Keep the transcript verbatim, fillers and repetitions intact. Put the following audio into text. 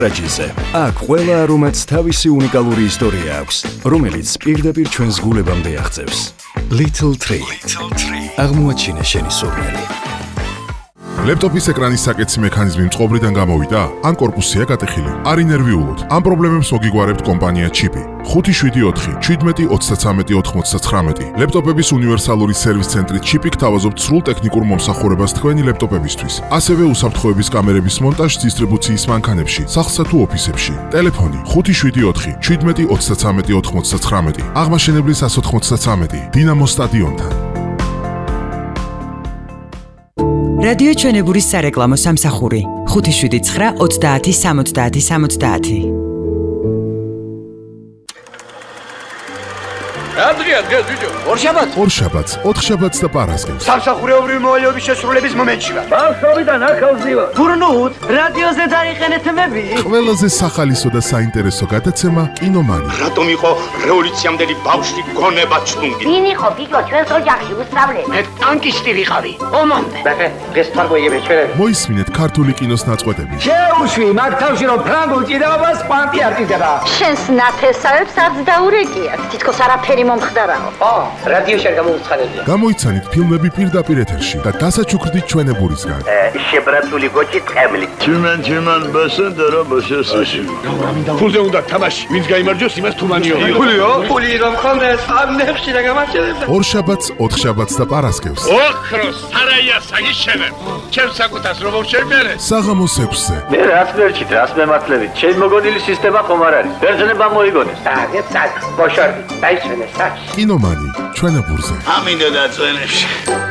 რაჯიზე. აქ ყველა არომატს თავისი უნიკალური ისტორია აქვს, რომელიც პირდაპირ ჩვენს გულებამდე აღწევს. Little Tree. აღმოაჩინე შენი სურნელი. ლეპტოპის ეკრანის საკეთის მექანიზმი მწყობრიდან გამოვიდა, ან კორპუსია გატეხილი. არ ინერვიულოთ. ამ პრობლემებს მოგიგგვარებთ კომპანია ჩიპი. ხუთი შვიდი ოთხი შვიდმეტი ოცდათრამეტი ოთხმოცდათხრამეტი. ლეპტოპების უნივერსალური სერვის ცენტრი ჩიპი გთავაზობთ სრულ ტექნიკურ მომსახურებას თქვენი ლეპტოპებისთვის. ასევე უსაფრთხოების კამერების მონტაჟს დისტრიბუციის მანქანებში, სახლსა თუ ოფისებში. ტელეფონი ხუთი შვიდი ოთხი შვიდმეტი ოცდათრამეტი ოთხმოცდათხრამეტი. აღმაშენებლის ას ოთხმოცდათრამეტი. დინამო სტადიონთან. რადიო ჩვენებურის სარეკლამო სამსახური ხუთი შვიდი ცხრა ოცდაათი სამოცდაათი სამოცდაათი. Andrea, Andrea, ბიჭო. ორშაბათს. ორშაბათს, ოთხშაბათს და პარასკევს. სამსახურეობრივი მოვალეობის შესრულების მომენტში ვარ. ბავშვობიდან აქ ავზივარ. გურნუთ, რადიოზე დაიხენეთ მები. ყველაზე სახალისო და საინტერესო გადაცემა კინომანი. რატომ იყო რევოლუციამდელი ბავშვი გონება ჩლუნგი? ვინ იყო ბიჭო ჩვენს ოჯახში უსწავლე? მე ტანკისტი ვიყავი. ომამდე. ბახე, დღეს ფარგოიები ჩვენები. მოისმინეთ ქართული კინოს ნაწყვეტები. შეუშვი, მაგ თავში რომ ფრანგულ ჭიდაობას კვანტი არ ტიტება. შენს ნათესავებს არც დაურეკიათ. თითქოს არაფერი მომხდარაო. ო, რადიოში არ გამოუცხადებია. გამოიცანით ფილმები პირდაპირ ეთერში და დასაჩუქრდით ჩვენებურისგან. შებრატული გოჭი ტყემლი. Tümen tümen basındara başasın. ფულზე უნდა თამაში. ვინც გაიმარჯვოს, იმას თუმანიო. ფულიო? ფული რომ ხონდეს, ამ ნებში რა გამარჯვებდა. ორშაბათს, ოთხშაბათს და პარასკევს. ოქროს სარაია საგიშენე. ჩემს საკუთას რომ შევმერე. საღამოს ექვსზე. Ne rast verçit, rast mematlevi. Çel mogonili sistema xomar არის. ბერძნება მოიგონეს. დაგეთ საკ, ბოშორდი, დაიჩვენე საკ. კინომანი ჩვენებურზე. ამინდა და წვენებში.